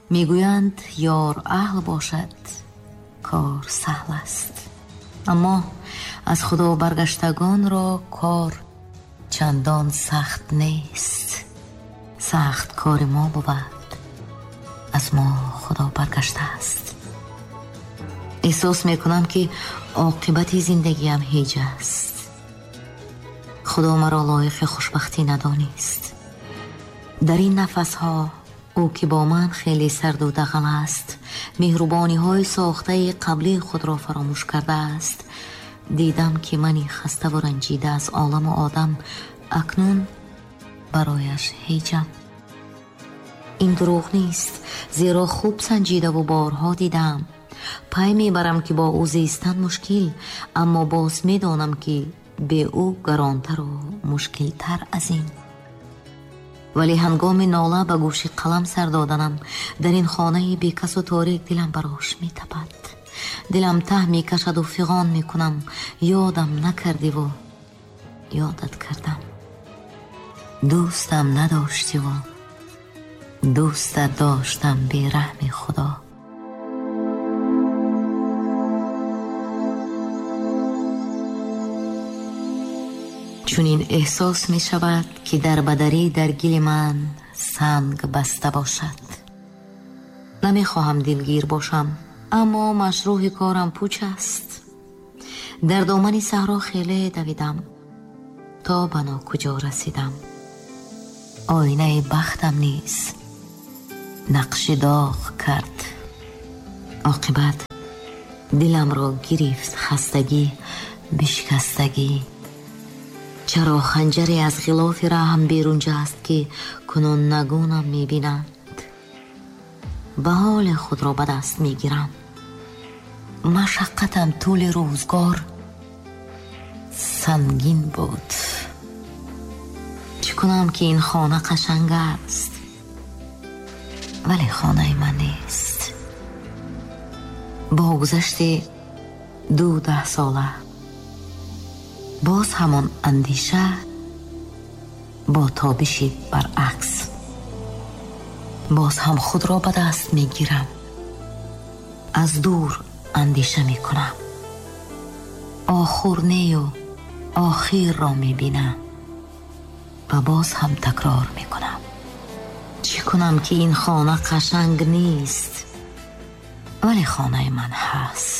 میگویند یار اهل باشد کار سهل است، اما از خدا برگشتگان را کار چندان سخت نیست. سخت کار ما بود، از ما خدا برگشته است. احساس میکنم که عاقبت زندگیم هیچ است. خدا مرا لایق خوشبختی ندانست. در این نفس ها او که با من خیلی سرد و دغل است، مهربانی های ساخته قبلی خود را فراموش کرده است. دیدم که منی خسته و رنجیده از عالم و آدم اکنون برایش هیچم. این دروغ نیست، زیرا خوب سنجیده و بارها دیدم. پی میبرم که با او زیستن مشکل، اما باز میدانم که به او گرانتر و مشکل تر از این. ولی هنگام ناله به گوش قلم سر دادنم در این خانه بی کس و تاریک دلم براش می تپد. دلم ته می کشد و فغان می کنم یادم نکردی و یادت کردم. دوستم نداشتی و دوستت داشتم بی رحم خدا. چون این احساس می شود که در بدری در گل من سنگ بسته باشد. نمی خواهم دلگیر باشم، اما مشروع کارم پوچ است. در دامن صحرا خیلی دویدم تا بنا کجا رسیدم. آینه بختم نیست نقش داغ کرد. عاقبت دلم را گرفت خستگی بشکستگی. چرا خنجری از غلاف رحم بیرون جست که کنون نگونم میبینند. به حال خود را به دست میگیرم. مشقتم طول روزگار سنگین بود. چه کنم که این خانه قشنگ است ولی خانه من نیست. با گذشت 12 ساله باز همان اندیشه با تابشی برعکس. باز هم خود را به دست میگیرم. از دور اندیشه میکنم. آخر نی و آخر را میبینم و باز هم تکرار میکنم. چی کنم که این خانه قشنگ نیست ولی خانه من هست.